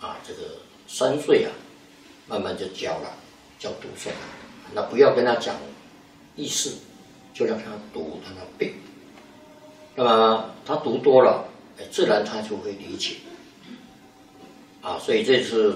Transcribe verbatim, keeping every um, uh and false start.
啊，这个三岁啊，慢慢就教了，教读诵。那不要跟他讲意思，就让他读，让他背。那么他读多了，哎，自然他就会理解。啊，所以这次